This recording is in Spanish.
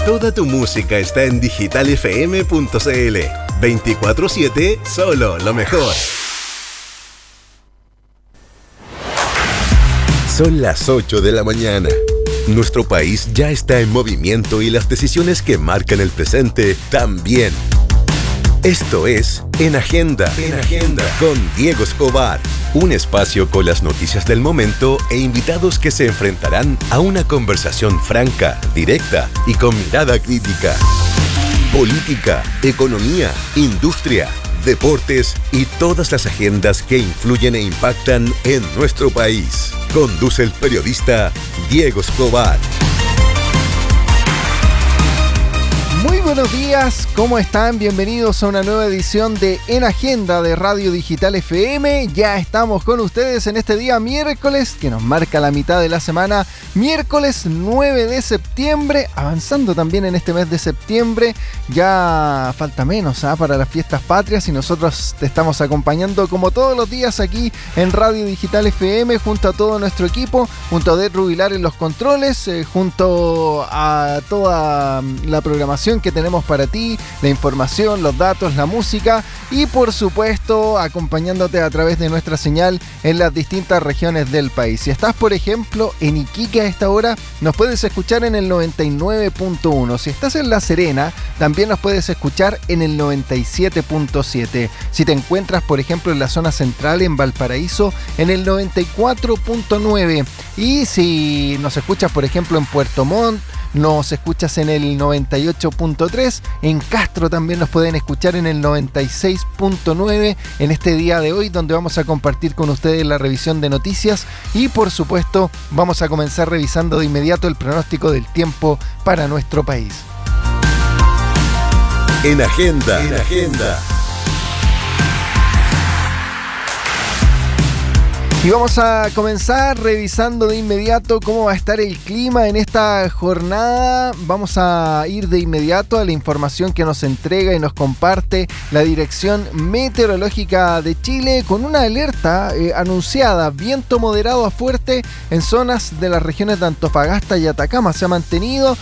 Toda tu música está en digitalfm.cl. 24/7, solo lo mejor. Son las 8 de la mañana. Nuestro país ya está en movimiento y las decisiones que marcan el presente también. Esto es En Agenda, con Diego Escobar. Un espacio con las noticias del momento e invitados que se enfrentarán a una conversación franca, directa y con mirada crítica. Política, economía, industria, deportes y todas las agendas que influyen e impactan en nuestro país. Conduce el periodista Diego Escobar. Muy buenos días, ¿cómo están? Bienvenidos a una nueva edición de En Agenda de Radio Digital FM. Ya estamos con ustedes en este día miércoles, que nos marca la mitad de la semana, miércoles 9 de septiembre, avanzando también en este mes de septiembre. Ya falta menos para las fiestas patrias y nosotros te estamos acompañando como todos los días aquí en Radio Digital FM junto a todo nuestro equipo, junto a Det Rubilar en los controles, junto a toda la programación que tenemos para ti, la información, los datos, la música y por supuesto acompañándote a través de nuestra señal en las distintas regiones del país. Si estás por ejemplo en Iquique a esta hora, nos puedes escuchar en el 99.1. Si estás en La Serena, también nos puedes escuchar en el 97.7. Si te encuentras por ejemplo en la zona central, en Valparaíso, en el 94.9. Y si nos escuchas por ejemplo en Puerto Montt, nos escuchas en el 98.3, en Castro también nos pueden escuchar en el 96.9 en este día de hoy, donde vamos a compartir con ustedes la revisión de noticias y por supuesto vamos a comenzar revisando de inmediato el pronóstico del tiempo para nuestro país. En Agenda. Y vamos a comenzar revisando de inmediato cómo va a estar el clima en esta jornada. Vamos a ir de inmediato a la información que nos entrega y nos comparte la Dirección Meteorológica de Chile con una alerta anunciada, viento moderado a fuerte en zonas de las regiones de Antofagasta y Atacama. Se ha mantenido